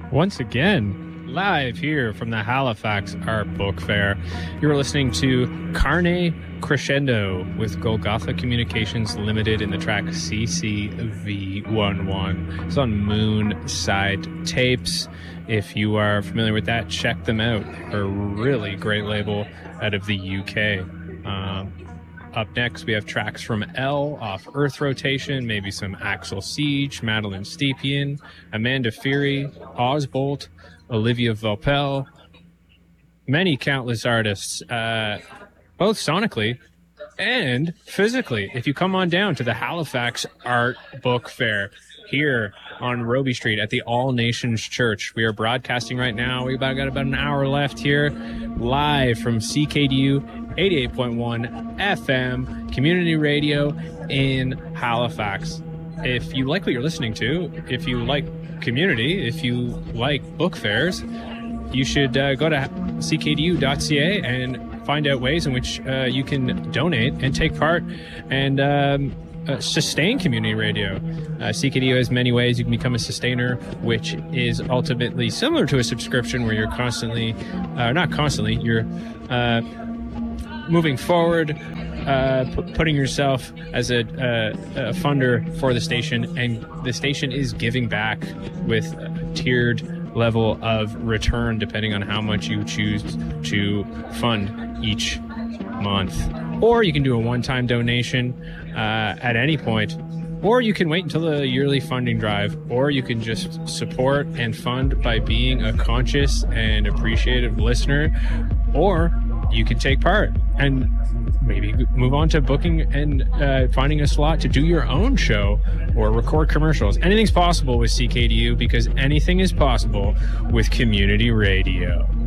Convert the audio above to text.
Once again, live here from the Halifax Art Book Fair. You're listening to Carne Crescendo with Golgotha Communications Limited in the track CCV11. It's on Moonside Tapes. If you are familiar with that, check them out. A really great label out of the UK. Up next, we have tracks from L off Earth Rotation, maybe some Axel Siege, Madeline Stepien, Amanda Fury, Osbolt, Olivia Valpel, many countless artists, both sonically and physically. If you come on down to the Halifax Art Book Fair here on Robie Street at the All Nations Church. We are broadcasting right now. We've got about an hour left here, live from CKDU 88.1 FM community radio in Halifax. If you like what you're listening to, if you like community, if you like book fairs, you should go to ckdu.ca and find out ways in which you can donate and take part and sustain community radio. CKDU has many ways you can become a sustainer, which is ultimately similar to a subscription where you're constantly, not constantly, you're moving forward, putting yourself as a funder for the station, and the station is giving back with a tiered level of return depending on how much you choose to fund each month. Or you can do a one-time donation at any point, or you can wait until the yearly funding drive, or you can just support and fund by being a conscious and appreciative listener, or you can take part and maybe move on to booking and finding a slot to do your own show or record commercials. Anything's possible with CKDU because anything is possible with community radio.